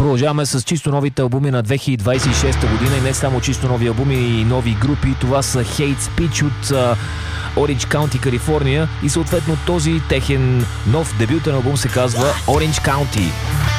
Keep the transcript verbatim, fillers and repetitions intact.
Продължаваме с чисто новите албуми на две хиляди двадесет и шеста година и не само чисто нови албуми и нови групи. Това са Hate Speech от uh, Orange County, Калифорния и съответно този техен нов дебютен албум се казва Orange County.